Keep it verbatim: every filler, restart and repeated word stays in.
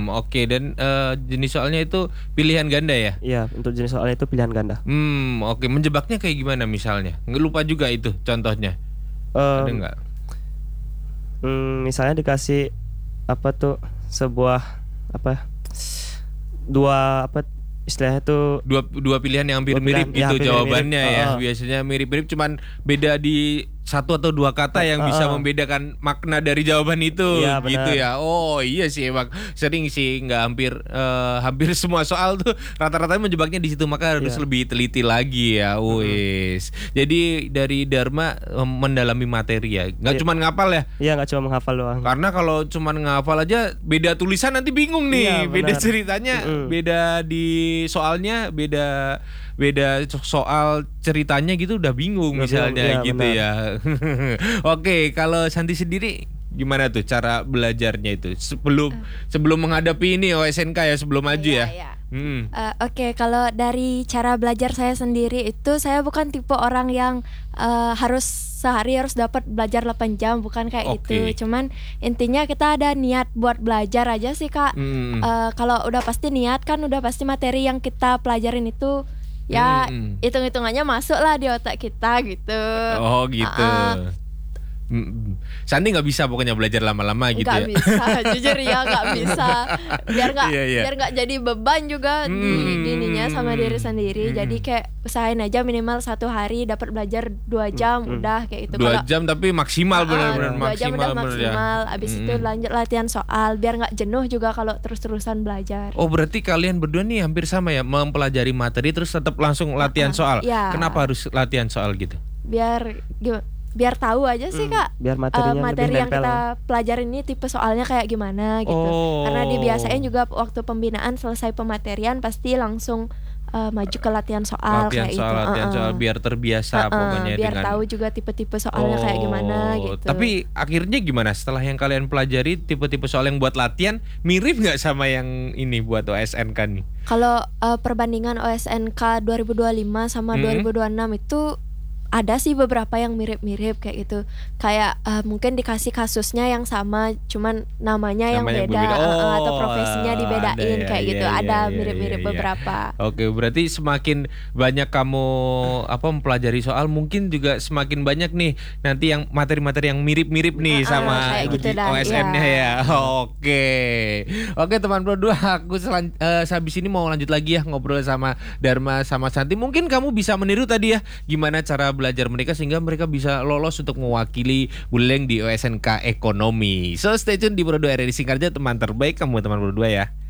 Hmm, oke dan uh, jenis soalnya itu pilihan ganda ya? Iya, untuk jenis soalnya itu pilihan ganda. Hmm, oke. Menjebaknya kayak gimana misalnya? Nggak lupa juga itu contohnya. Ada Um, nggak? hmm, misalnya dikasih apa tuh sebuah apa dua apa istilahnya tuh Dua dua pilihan yang hampir dua mirip pilihan, ya, gitu hampir jawabannya mirip. ya. Heeh. Biasanya mirip-mirip cuman beda di satu atau dua kata yang bisa Heeh. membedakan makna dari jawaban itu Iya, gitu benar. ya. Oh iya sih emang sering sih nggak hampir eh, hampir semua soal tuh rata-rata menjebaknya di situ maka harus Iya. lebih teliti lagi ya. Wis. Jadi dari Dharma em, mendalami materi ya. Nggak Iya. cuma ngapal ya. Iya, nggak cuma menghafal doang. Karena kalau cuma ngapal aja beda tulisan nanti bingung nih, Iya, beda benar. ceritanya, Mm-mm. beda di soalnya, beda beda soal ceritanya gitu udah bingung Udah misalnya bingung, iya, gitu benar. ya. Oke, kalau Santi sendiri gimana tuh cara belajarnya itu sebelum sebelum menghadapi ini O S N K ya sebelum maju Iya, ya? iya. Hmm. Eh, Oke, kalau dari cara belajar saya sendiri itu saya bukan tipe orang yang eh, harus sehari harus dapat belajar delapan jam, bukan kayak Oke. gitu. Cuman intinya kita ada niat buat belajar aja sih, Kak. Hmm. Eh, kalau udah pasti niat kan udah pasti materi yang kita pelajarin itu ya Hmm. hitung-hitungannya masuk lah di otak kita gitu. Oh gitu. Uh-uh. Mm-mm. Santi nggak bisa pokoknya belajar lama-lama gitu Nggak ya. bisa, jujur ya nggak bisa. Biar nggak Iya, iya. biar nggak jadi beban juga di Hmm. dininya sama diri sendiri. Hmm. Jadi kayak usahain aja minimal satu hari dapat belajar dua jam Hmm. udah kayak itu. Dua Kalau jam tapi maksimal Ah, benar-benar dua jam maksimal udah bener ya. maksimal. Abis itu Mm-mm. lanjut latihan soal biar nggak jenuh juga kalau terus-terusan belajar. Oh berarti kalian berdua nih hampir sama ya mempelajari materi terus tetap langsung latihan Uh-uh. soal. Ya. Kenapa harus latihan soal gitu? Biar gim- biar tahu aja sih, Hmm, Kak. biar Eh, materinya materi lebih yang nempel. kita pelajarin ini tipe soalnya kayak gimana gitu. Oh. Karena dibiasain juga waktu pembinaan selesai pematerian pasti langsung eh, maju ke latihan soal Latihan kayak soal, itu. latihan Uh-uh. soal biar terbiasa Uh-uh, pokoknya biar dengan. tahu juga tipe-tipe soalnya kayak gimana gitu. Tapi akhirnya gimana setelah yang kalian pelajari tipe-tipe soal yang buat latihan mirip nggak sama yang ini buat O S N K nih? Kalau eh, perbandingan O S N K dua ribu dua puluh lima sama Hmm. dua ribu dua puluh enam itu ada sih beberapa yang mirip-mirip kayak gitu. Kayak eh, mungkin dikasih kasusnya yang sama, cuman namanya yang Namanya beda, berbeda. eh, Oh, atau profesinya ada dibedain ya, kayak ya, gitu. ya, Ada ya, mirip-mirip ya, ya. beberapa. Oke, berarti semakin banyak kamu apa mempelajari soal, mungkin juga semakin banyak nih nanti yang materi-materi yang mirip-mirip nih Ah, sama kayak gitu dah, O S N-nya iya. ya. Oke, oke teman berdua, aku selan, eh, habis ini mau lanjut lagi ya ngobrol sama Dharma sama Santi. Mungkin kamu bisa meniru tadi ya gimana cara belajar mereka sehingga mereka bisa lolos untuk mewakili Buleleng di O S N K Ekonomi. So stay tune di Berdua R R I Singkarja, teman terbaik kamu teman berdua ya.